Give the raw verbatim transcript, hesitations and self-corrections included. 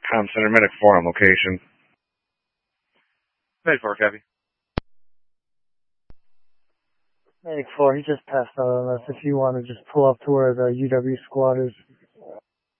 Com Center, Medic four on location. Medic four, copy. Medic four, he just passed out on us. If you want to just pull up to where the U W squad is.